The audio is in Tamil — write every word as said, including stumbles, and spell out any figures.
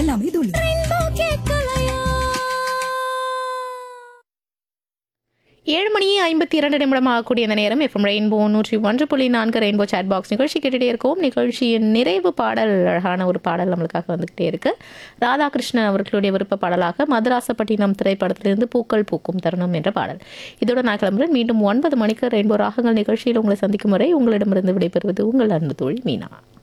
எல்லாமே தூளு. ஏழு மணி ஐம்பத்தி இரண்டு நிமிடம் ஆகக்கூடிய இந்த நேரம் எஃப்எம் ரெயின்போ நூற்றி ஒன்று புள்ளி நான்கு ரெயின்போ சாட் பாக்ஸ் நிகழ்ச்சி கேட்டுகிட்டே இருக்கோம். நிகழ்ச்சியின் நிறைவு பாடல் அழகான ஒரு பாடல் நம்மளுக்காக வந்துகிட்டே இருக்கு. ராதாகிருஷ்ணன் அவர்களுடைய விருப்ப பாடலாக மதராசப்பட்டினம் திரைப்படத்திலிருந்து பூக்கள் பூக்கும் தருணம் என்ற பாடல். இதோட நான் கிளம்புறேன். மீண்டும் ஒன்பது மணிக்கு ரெயின்போ ராகங்கள் நிகழ்ச்சியில் உங்களை சந்திக்கும் வரை உங்களிடமிருந்து விடைபெறுவது உங்கள் அன்பு தோழி மீனா.